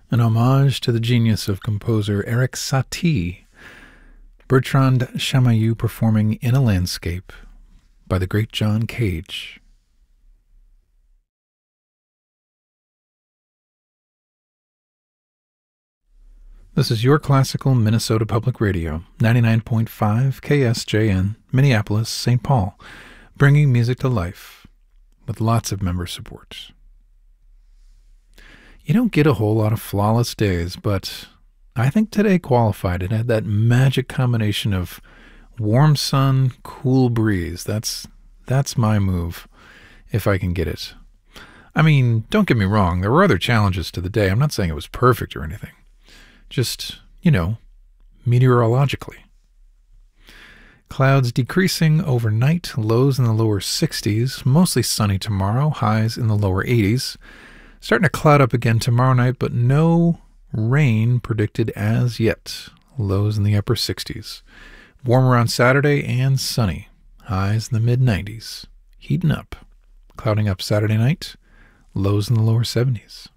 An homage to the genius of composer Erik Satie, Bertrand Chamayou performing In a Landscape by the great John Cage. This is your classical Minnesota Public Radio, 99.5 KSJN, Minneapolis, St. Paul, bringing music to life with lots of member support. You don't get a whole lot of flawless days, but I think today qualified. It had that magic combination of warm sun, cool breeze. That's my move, if I can get it. I mean, don't get me wrong, there were other challenges to the day. I'm not saying it was perfect or anything. Just, meteorologically. Clouds decreasing overnight, lows in the lower 60s, mostly sunny tomorrow, highs in the lower 80s. Starting to cloud up again tomorrow night, but no rain predicted as yet. Lows in the upper 60s. Warmer on Saturday and sunny. Highs in the mid-90s. Heating up. Clouding up Saturday night. Lows in the lower 70s.